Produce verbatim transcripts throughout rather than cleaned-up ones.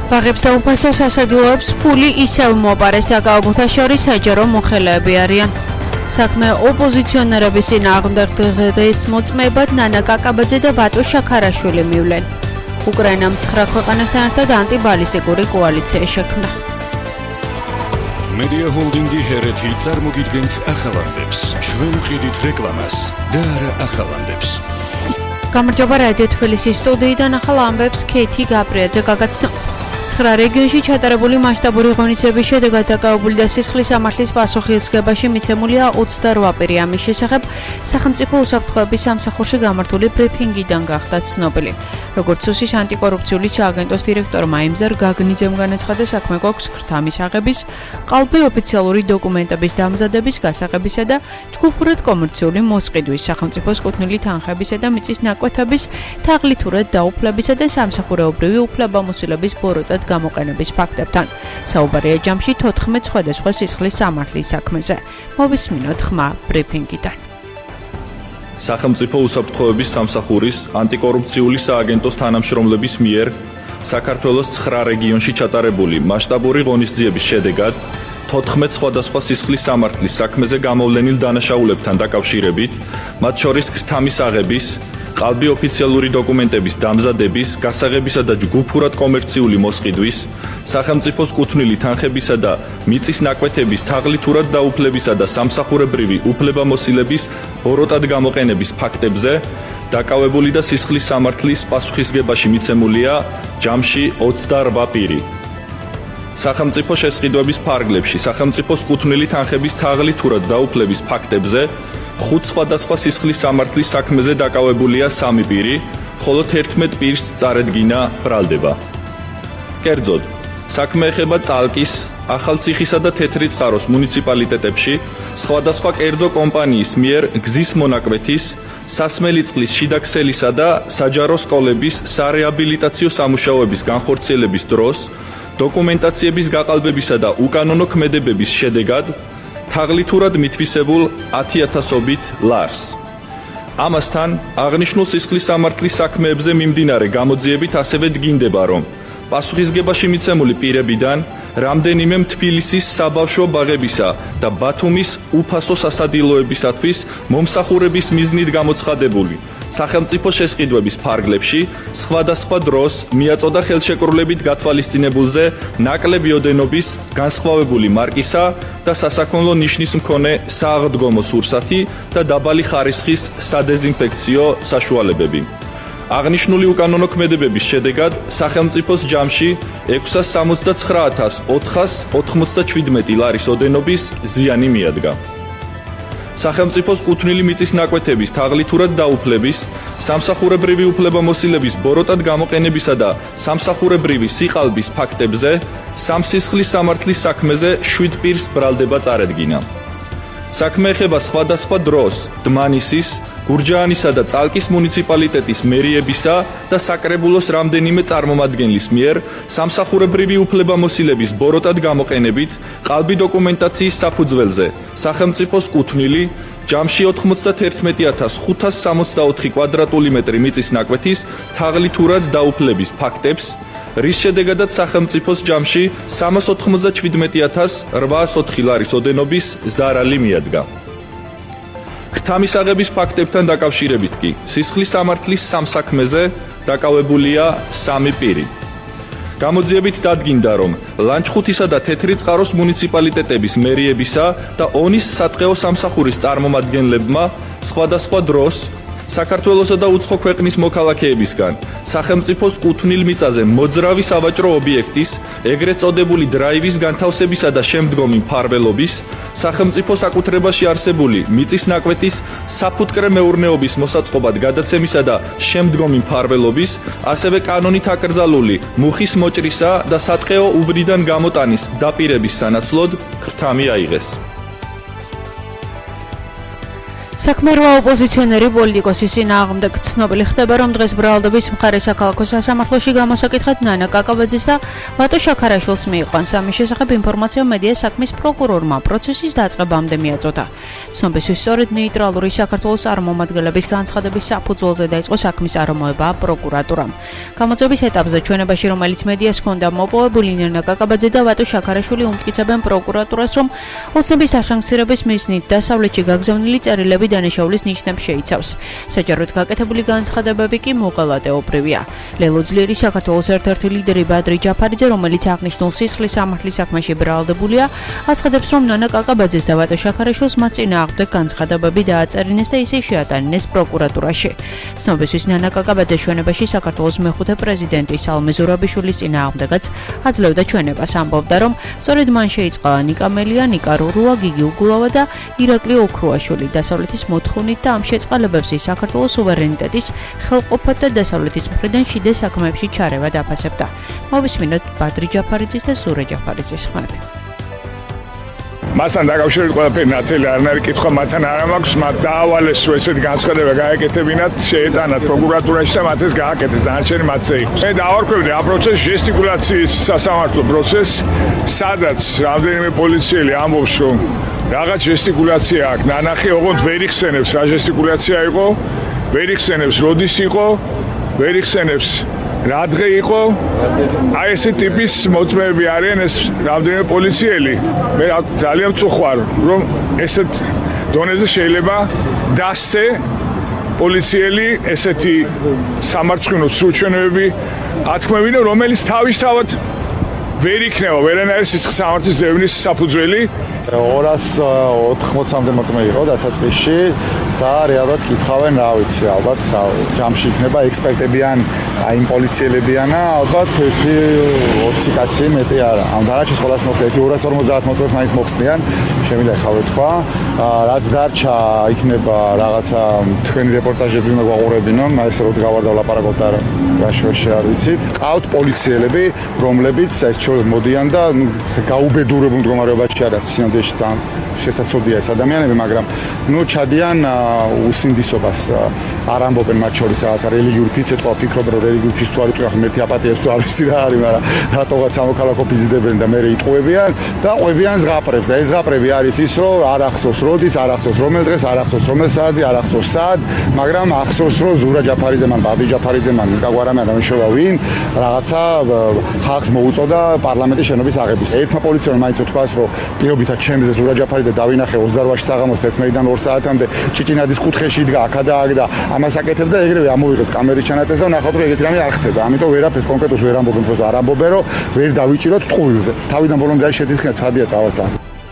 ბაღებს და უფასო სასადილოებს ფული ისევ მოპარეს დაკავებულთა შორის საჯარო მოხელეები არიან. საქმე ოპოზიციონერების წინააღმდეგ დღეს მოწმეებად ნანა კაკაბაძე და ბატო შაქარაშვილი მივლენ. უკრაინამ ცხრა ქვეყანასთან ერთად ანტიბალისტიკური კოალიცია შექმნა. Media Holdingi ჰერეთი წარმოგიდგენთ ახალანდებს. ჩვენ ვყიდით რეკლამას და არა ახალანდებს. გამარჯობა რადიო თბილისის სტუდიიდან ახალ ამბებს ქეთი გაბრიაძე გაგაცნობთ. ცხრა რეგიონში ჩატარებული მასშტაბური ღონისძიების შედეგად დაკავებული და სისხლის სამართლის პასუხისმგებაში მიცემულია ოცდარვა პირი. ამის შესახებ სახელმწიფო უსაფრთხოების სამსახურში გამართული ბრიფინგიდან გახდა ცნობილი. როგორც სუსის ანტიკორუფციული სააგენტოს დირექტორმა იმზარ გაგნიძემ განაცხადა, საქმე გვაქვს ქრთამის აღების, ყალბი ოფიციალური დოკუმენტების დამზადების, გასაღებისა და ჯგუფურად კომერციული მოსყიდვის, სახელმწიფოს კუთვნილი თანხებისა და მიწის ნაკვეთების, თაღლითურად დაუფლებისა და სამსახურეობრივი უფლებამოსილების ბოროტად გამოყენების ფაქტებთან. საუბარია ჯამში თოთხმეტ სხვადასხვა სისხლის სამართლის საქმეზე. მოვისმინოთ ხმა ბრიფინგიდან. სახელმწიფო უსაფრთხოების სამსახურის ანტიკორუფციული სააგენტოს თანამშრომლების მიერ საქართველოს ცხრა რეგიონში ჩატარებული მასშტაბური ღონისძიების შედეგად თოთხმეტ სხვადასხვა სისხლის სამართლის საქმეზე გამოვლენილ დანაშაულებთან დაკავშირებით, მათ შორის ქრთამის აღების, ყალბი ოფიციალური დოკუმენტების დამზადების, გასაღებისა და ჯგუფურად კომერციული მოსყიდვის, სახელმწიფოს კუთვნილი თანხებისა და მიწის ნაკვეთების თაღლითურად დაუფლებისა და სამსახურებრივი უფლებამოსილების ბოროტად გამოყენების ფაქტებზე დაკავებული და სისხლის სამართლის პასუხისმგებაში მიცემულია ჯამში ოცდარვა პირი. სახელმწიფო შესყიდვების ფარგლებში სახელმწიფოს კუთვნილი თანხების თაღლითურად დაუფლების ფაქტებზე ხუთ სხვადასხვა სისხლის სამართლის საქმეზე დაკავებულია სამი პირი, ხოლო თერთმეტ პირს წარედგინა ბრალდება. კერძოდ, საქმე ეხება წალკის, ახალციხისა და თეთრიწყაროს მუნიციპალიტეტებში სხვადასხვა კერძო კომპანიის მიერ გზის მონაკვეთის, სასმელი წყლის შიდაქსელისა და საჯარო სკოლების სარეაბილიტაციო სამუშაოების განხორციელების დროს დოკუმენტაციების გაყალბებისა და უკანონო ქმედებების შედეგად თაღლითურად მითვისებულ ათი ათასობით ლარს. ამასთან, აღნიშნულ სისხლის სამართლის საქმეებზე მიმდინარე გამოძიებით ასევე დგინდება, რომ პასუხისმგებაში მიცემული პირებიდან რამდენიმე თბილისის საბავშვო ბაღებისა და ბათუმის უფასო სასადილოებისათვის მომსახურების მიზნით გამოცხადებული სახელმწიფო შესყიდვების ფარგლებში სხვადასხვა დროს მიაწოდა ხელშეკრულებით გათვალისწინებულზე ნაკლები ოდენობის განსხვავებული მარკისა და სასაქონლო ნიშნის მქონე სააღდგომო სურსათი და დაბალი ხარისხის სადეზინფექციო საშუალებები. აღნიშნული უკანონო ქმედებების შედეგად სახელმწიფოს ჯამში ექვსას სამოცდაცხრა ათას ოთხას ოთხმოცდაჩვიდმეტი ლარის ოდენობის ზიანი მიადგა. სახელმწიფოს კუთვნილი მიწის ნაკვეთების თაღლითურად დაუფლების, სამსახურებრივი უფლებამოსილების ბოროტად გამოყენებისა და სამსახურებრივი სიყალბის ფაქტებზე სამსისხლის სამართლის საქმეზე შვიდ პირს ბრალდება წარედგინა. საქმე ეხება სხვადასხვა დროს დმანისის, გურჯაანისა და წალკის მუნიციპალიტეტის მერიებისა და საკრებულოს რამდენიმე წარმომადგენლის მიერ სამსახურებრივი უფლებამოსილების ბოროტად გამოყენებით ყალბი დოკუმენტაციის საფუძველზე სახელმწიფოს კუთვნილი ჯამში ოთხმოცდათერთმეტი ათას ხუთას სამოცდაოთხი კვადრატული მეტრი მიწის ნაკვეთის თაღლითურად დაუფლების ფაქტებს, რის შედეგადაც სახელმწიფოს ჯამში სამას ოთხმოცდაჩვიდმეტი ათას რვაას ოთხი ლარის ოდენობის ზარალი მიადგა. ქრთამის აღების ფაქტებთან დაკავშირებით კი სისხლის სამართლის სამსაქმეზე დაკავებულია სამი პირი. გამოძიებით დადგინდა, რომ ლანჩხუთისა და თეთრიწყაროს მუნიციპალიტეტების მერიებისა და ონის სატყეო სამსახურის წარმომადგენლებმა სხვადასხვა დროს საქართველოსა და უცხო ქვეყნის მოქალაქეებისგან სახელმწიფოს კუთვნილ მიწაზე მოძრავი სავაჭრო ობიექტის, ეგრეთ წოდებული დრაივის განთავსებისა და შემდგომი მფარველობის, სახელმწიფო საკუთრებაში არსებული მიწის ნაკვეთის საფუტკრე მეურნეობის მოსაწყობად გადაცემისა და შემდგომი მფარველობის, ასევე კანონით აკრძალული მუხის მოჭრისა და სატყეო უბნიდან გამოტანის დაპირების სანაცვლოდ ქრთამი აიღეს. საქმერვა ოპოზიციონერი პოლიტიკოსის წინააღმდეგ ცნობილი ხდება, რომ დღეს ბრალდების მხარის საქალაქო სასამართლოში გამოსაკითხად ნანა კაკაბაძის და ვატო შაქარაშვილს მიიყვანს. ამის შესახებ ინფორმაცია მედია საქმის პროკურორმა პროცესის დაწყებამდე მიაწოდა. ცნობისთვის სწორედ ნეიტრალური საქართველოს წარმომადგენლების განცხადების საფუძველზე დაიწყო საქმის არმოება პროკურატურამ. გამოძიების ეტაპზე ჩვენებაში, რომელიც მედიას ჰქონდა მოპოვებული, ნანა კაკაბაძე და ვატო შაქარაშვილი უმტკიცებენ პროკურატურას, რომ ოცნების დასანქცირების მიზნით დასავლეთში გაგზავნილი წერილები დანაშაულის ნიშნებს შეიცავს. საჯაროდ გაკეთებული განცხადებები კი მოღალატეობრივია. ლელო ძლიერი საქართველოს ერთ-ერთი ლიდერი ბადრი ჯაფარიძე, რომელიც აღნიშნულ სისხლის სამართლის საქმეში ბრალდებულია, აცხადებს, რომ ნანა კაკაბაძეს და ვატო შაქარაშვილს მათ წინააღმდეგ განცხადებები დააწერინეს და ისე შეატანინეს პროკურატურაში. ცნობისთვის ნანა კაკაბაძე ჩვენებაში საქართველოს მეხუთე პრეზიდენტის ალმე ზურაბიშვილის წინააღმდეგაც აძლევდა ჩვენებას, ამბობდა, რომ სწორედ მან შეიწყალა ნიკა მელია, ნიკა რურუა, გიგი უგულავა და ირაკლი ოქრუაშვილი დასავლეთის მოთხოვნით და ამ შეწყალებებს საქართველოს სუვერენიტეტის ხელყოფად და დასავლეთის მხრიდან შიდა საქმეებში ჩარევა დაფასებდა. მოვისმინოთ ბადრი ჯაფარიძის და სურე ჯაფარიძის ხმები. მასთან დაკავშირებით ყველაფერი ნათელი არნარი კითხვა მათთან არ მაქვს, მათ დაავალეს რომ ესეთი განცხადება გააკეთებინათ, შეეტანათ პროკურატურაში და მათ ეს გააკეთეს, დანარჩენი მათზე იყოს. მე დავარქვევდი ამ პროცესს ჟესტიკულაციის სასამართლო პროცესს, სადაც რამდენიმე პოლიციელი ამბობს, რომ რაღაც ჟესტიკულაცია აქვს, ნანახი ოღონდ ვერ იხსენებს რა ჟესტიკულაცია იყო, ვერ იხსენებს როდის იყო, ვერ იხსენებს რა დღე იყო. აი ესე ტიპის მოწმეები არიან ეს რამდენიმე პოლიციელი. მე ძალიან წუხვარ, რომ ესეთ დონეზე შეიძლება დასცე პოლიციელი ესეთი სამარცხვინო სრულჩვენებები ათქმევინა, რომელიც თავისთავად ვერ იქნება ვერანაირი სისხლის სამართლის დევნის საფუძველი. ორას ოთხმოცამდე მოწმე იყო დასაწყისში და რეალურად კითხავენ, რა ვიცი, ალბათ ჯამში იქნება ექსპერტები ან აი პოლიციელებიანა, ალბათ ერთი ოცი კაცი მეტი არა. ამ დანარჩენს ყველას მოხსნიან, ერთი ორას ორმოცდაათ მოწმეს მაინც მოხსნიან, შემიძლია ხავე თქვა. რაც დარჩა იქნება რაღაცა თქვენი რეპორტაჟები უნდა გვაყურებინონ, მას ესე რომ გავარდა ვლაპარაკობთ და გაშუაში არ ვიცით. ყავთ პოლიციელები, რომლებიც ეს ჩვენ მოდიან და ნუ გაუბედურებულ მდგომარეობაში არის სინამდვილეში ძალიან შესაძლოა ეს ადამიანები, მაგრამ ნუ ჩადიან უსინდისობას, არ ამბობენ მათ შორის რაღაცა რელიგიური ფიცეტყვა, ფიქრობენ რომ რელიგიური ფიცეტყვა არ იყო, მერტი აპათიებს თუ არ ვიცი რა არის, მაგრამ რატოღაც სამოქალაქო ფიზიდებენ და მე იტყვევიან და ყვევიან ზღაპრებს და ეს ზღაპრები არის ის, რომ არ ახსოვს როდის, არ ახსოვს რომელ დღეს, არ ახსოვს რომელ საათზე, არ ახსოვს სად, მაგრამ ახსოვს რომ ზურა ჯაფარიძემან, ბადრი ჯაფარიძემან, ნიკა გვარამიანმა მიშოვა ვინ, რაღაცა ხალხს მოუწოდა პარლამენტის შენობის აღების. ერთმა პოლიციელმა მაინც თქვას, რომ პირობითად ჩემზე ზურა ჯაფარიძე დავინახე ოცდარვაში საღამოს თერთმეტიდან ორ საათამდე ჭიჭინაძის კუთხეში იდგა აქა და აქ და ამას აკეთებდა, ეგრევე ამოვიღეთ კამერის ჩანაწერს და ვნახავთ რომ ეგეთი რამე არ ხდება. ამიტომ ვერაფერს კონკრეტულს ვერ ამბობენ, просто არ ამბობენ რომ ვერ დავიჭიროთ ტყუილზე. თავიდან ბოლომდე არის შეთითხნა ცხადია წავასწრას.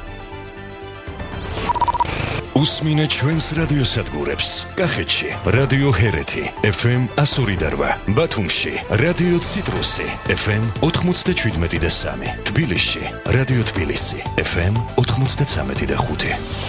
უსმინე ჩვენს რადიოსადგურებს. კახეთში რადიო ჰერეთი ეფ ემ ასორი და რვა, ბათუმში რადიო ციტრუსი ეფ ემ ოთხმოცდაშვიდმეტი და სამი, თბილისში რადიო თბილისი ეფ ემ ოთხმოცდაცამეტი და ხუთი.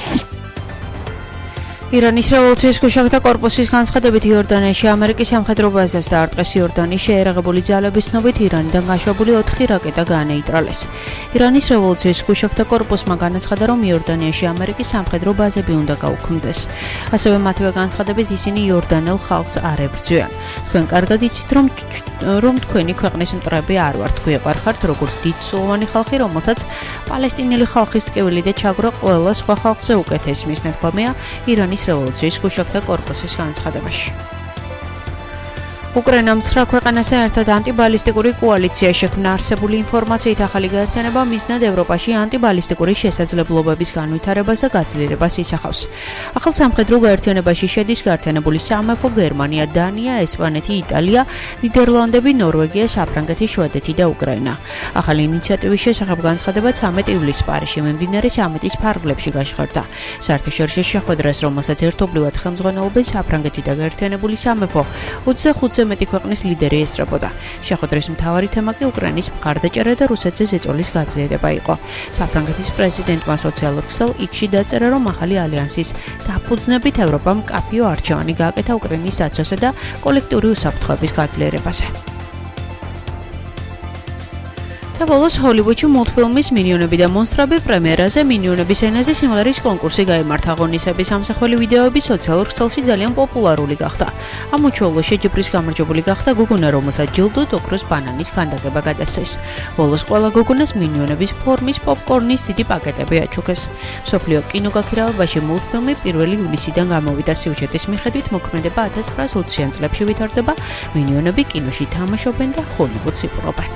ირანის რევოლუციის გუშაგთა კორპუსის განცხადებით იორდანიაში ამერიკის სამხედრო ბაზას დაარტყეს იორდანის შეერაღებული ძალების ცნობით ირანიდან გაშვებული ოთხი რაკეტა გაანეიტრალეს. ირანის რევოლუციის გუშაგთა კორპუსმა განაცხადა, რომ იორდანიაში ამერიკის სამხედრო ბაზები უნდა გაუქმდეს. ასევე მათივე განცხადებით ისინი იორდანელ ხალხს არ ებრძვიან. თქვენ კარგად იცით, რომ რომ თქვენი ქვეყნის მტრები არ ვართ, გვიყვარხართ როგორც დიდწლოვანი ხალხი, რომელსაც პალესტინელი ხალხის ტკივილი და ჩაგვრა ყველა სხვა ხალხზე უკეთეს, მის ნათქვამია ირანის რევოლუციის გუშაგთა კორპუსის განცხადებაში. უკრაინამ ცხრა ქვეყანასა ერთად ანტიბალისტიკური კოალიცია შექმნა. არსებული ინფორმაციით ახალი გაერთიანება მიზნად ევროპაში ანტიბალისტიკური შესაძლებლობების განვითარებას და გაძლიერებას ისახავს. ახალ სამხედრო გაერთიანებაში შედის გაერთიანებული სამეფო, გერმანია, დანია, ესპანეთი, იტალია, ნიდერლანდები, ნორვეგია, საფრანგეთი, შვედეთი და უკრაინა. ახალი ინიციატივის შესახებ განცხადება ცამეტი ივლისს პარიზში მიმდინარე სამიტის ფარგლებში გაშხერდა. საერთაშორისო შეხვედრას, რომელსაც ერთობლივად ხელმძღვანელობენ საფრანგეთი და გაერთიანებული სამეფო, ოცდახუთზე მეტი ქვეყნის ლიდერი ესწრებოდა. შეხვედრის მთავარი თემა კი უკრაინის მხარდაჭერა და რუსეთზე ზეწოლის გაძლიერება იყო. საფრანგეთის პრეზიდენტმა სოციალურ ქსელ იქში დაწერა, რომ ახალი ალიანსის დაფუძნებით ევროპამ მკაფიო არჩევანი გააკეთა უკრაინის დაცვასა და კოლექტიური უსაფრთხოების გაძლიერებაზე. და ბოლოს ჰოლივუდში მულტფილმის მინიონები და მონსტრები პრემიერაზე მინიონების ენაზე სიმღერის კონკურსი გაიმართა. ღონისების ამსახველი ვიდეოები სოციალურ ქსელში ძალიან პოპულარული გახდა. ამ უჩვეულო შეჯიბრის გამარჯვებული გახდა გოგონა, რომელსაც ჯილდოდ ოქროს ბანანის ქანდაკება გადასცეს. ბოლოს ყველა გოგონას მინიონების ფორმის პოპკორნის დიდი პაკეტები აჩუქეს. მსოფლიო კინოგაქირავებაში მულტფილმი პირველი ივლისიდან გამოვიდა. სიუჟეტის მიხედვით მოქმედება ათას ცხრაასი ოციან წლებში ვითარდება. მინიონები კინოში თამაშობენ და ჰოლივუდს იპყრობენ.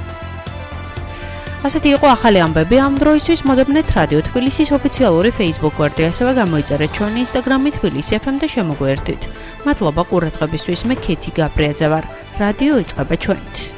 ასეთი იყო ახალი ამბები ამ დროისთვის. მოძებნეთ რადიო თბილისის ოფიციალური Facebook გვერდი, ასევე გამოიწერეთ ჩვენი Instagram-ი თბილისი ეფ ემ და შემოგვიერთდით. მადლობა ყურადღებისთვის. მე ქეთი გაბრიაძე ვარ. რადიო იწყება ჩვენით.